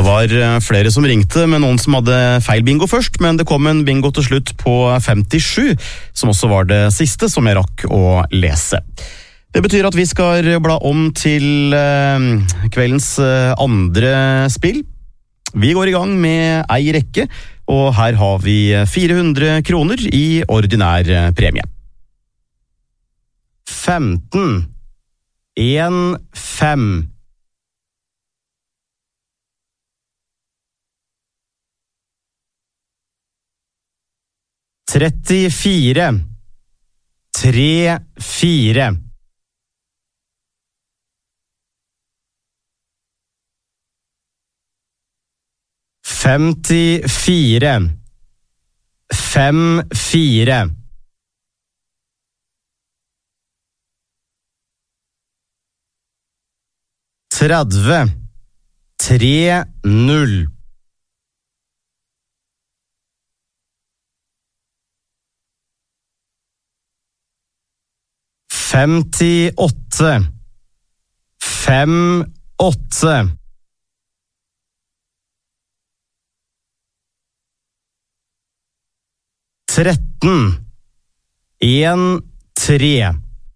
var flere som ringte med noen som hadde feil bingo først, men det kom en bingo til slutt på 57, som også var det siste som jeg rakk å lese. Det betyr at vi skal bla om til kveldens andre spill. Vi går i gang med ei rekke, og her har vi 400 kroner i ordinær premie. 15 1-5 34 3-4 54 5-4 30 3-0 58 5-8 13 1-3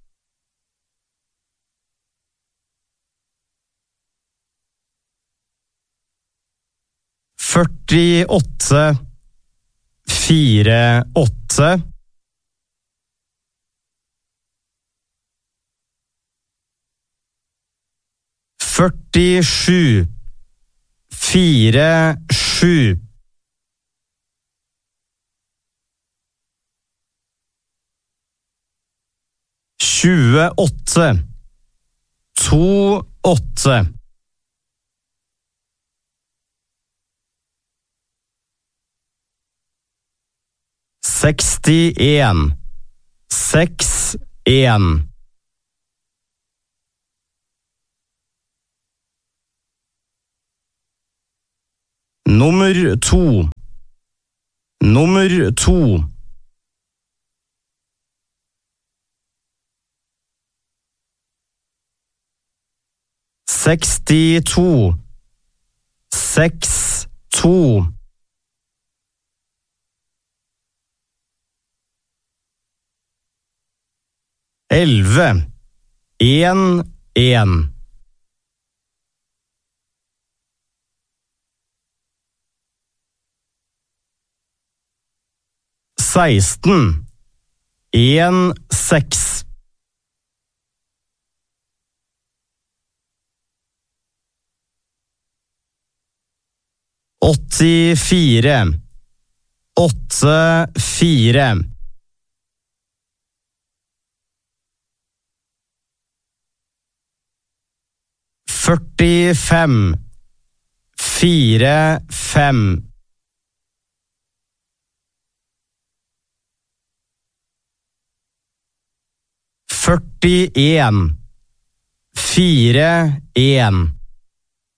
48 4-8 47 4-7 28 2-8 61 6-1 Nummer 2 62 6-2 11 1-1 16 1-6 84 8-4 45 4-5 41 4-1